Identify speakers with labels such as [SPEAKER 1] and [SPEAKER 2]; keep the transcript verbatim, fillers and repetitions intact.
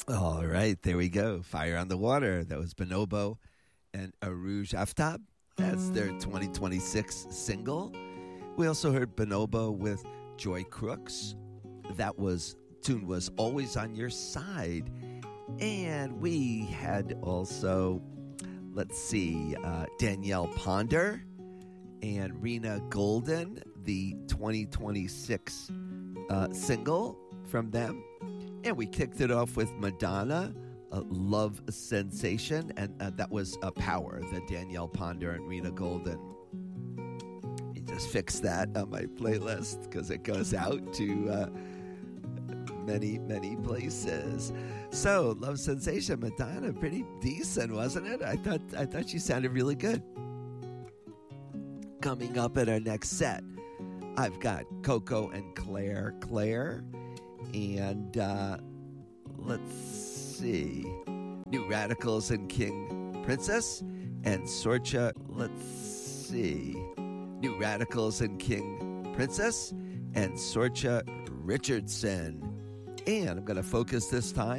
[SPEAKER 1] All right, there we go. Fire on the Water. That was Bonobo and Arouge Aftab. That's their twenty twenty-six single. We also heard Bonobo with Joy Crooks. That was tune was Always on Your Side. And we had also, let's see, uh, Danielle Ponder and Rena Golden, the twenty twenty-six uh, single from them. And we kicked it off with Madonna, uh, Love Sensation, and uh, that was uh, Power, the Danielle Ponder and Rena Golden. You just fixed that on my playlist because it goes out to uh, many, many places. So, Love Sensation, Madonna, pretty decent, wasn't it? I thought I thought she sounded really good. Coming up at our next set, I've got Coco and Claire Claire. And uh, let's see, New Radicals and King Princess and Sorcha. Let's see, New Radicals and King Princess and Sorcha Richardson. And I'm going to focus this time